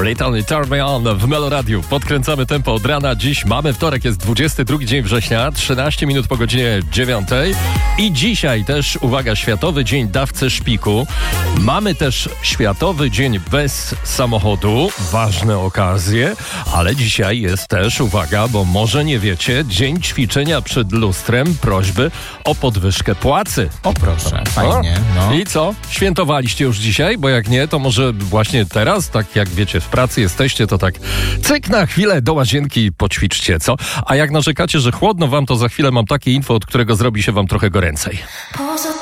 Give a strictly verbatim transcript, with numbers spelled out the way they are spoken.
Little Turn Me On w Meloradiu. Podkręcamy tempo od rana. Dziś mamy wtorek, jest dwudziesty drugi dzień września, trzynaście minut po godzinie dziewiątej. I dzisiaj też, uwaga, Światowy Dzień Dawcy Szpiku. Mamy też Światowy Dzień Bez Samochodu. Ważne okazje. Ale dzisiaj jest też, uwaga, bo może nie wiecie, Dzień Ćwiczenia przed lustrem, prośby o podwyżkę płacy. O proszę, fajnie. No. I co? Świętowaliście już dzisiaj? Bo jak nie, to może właśnie teraz, tak jak wiecie, w pracy jesteście, to tak cyk na chwilę do łazienki poćwiczcie, co? A jak narzekacie, że chłodno wam, to za chwilę mam takie info, od którego zrobi się wam trochę goręcej.